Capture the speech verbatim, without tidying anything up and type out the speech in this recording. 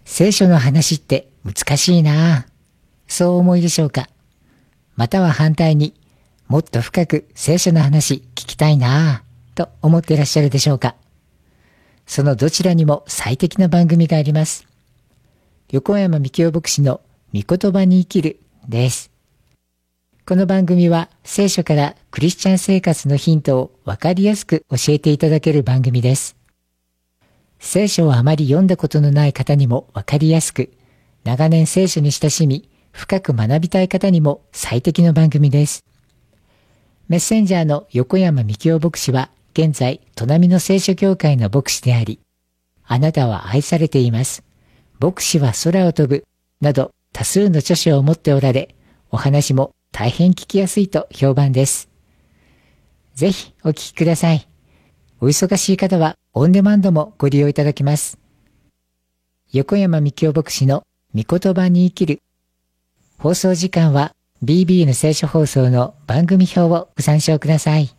聖書の話って難しいなぁ。そう思いでしょうか。または反対にもっと深く聖書の話聞きたいなぁと思っていらっしゃるでしょうか。そのどちらにも最適な番組があります。横山幹夫牧師の御言葉に生きるです。この番組は聖書からクリスチャン生活のヒントをわかりやすく教えていただける番組です。聖書をあまり読んだことのない方にもわかりやすく、長年聖書に親しみ、深く学びたい方にも最適の番組です。メッセンジャーの横山幹夫牧師は現在、砺波の聖書教会の牧師であり、あなたは愛されています。牧師は空を飛ぶ、など多数の著書を持っておられ、お話も大変聞きやすいと評判です。ぜひお聞きください。お忙しい方はオンデマンドもご利用いただけます。横山幹夫牧師の御言葉に生きる。放送時間は ビービー の聖書放送の番組表をご参照ください。